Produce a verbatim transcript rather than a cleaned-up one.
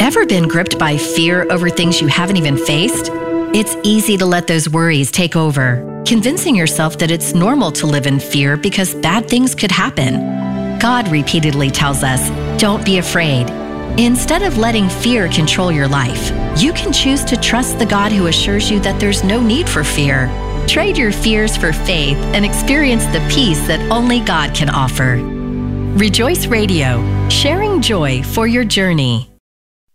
Ever been gripped by fear over things you haven't even faced? It's easy to let those worries take over, convincing yourself that it's normal to live in fear because bad things could happen. God repeatedly tells us, don't be afraid. Instead of letting fear control your life, you can choose to trust the God who assures you that there's no need for fear. Trade your fears for faith and experience the peace that only God can offer. Rejoice Radio, sharing joy for your journey.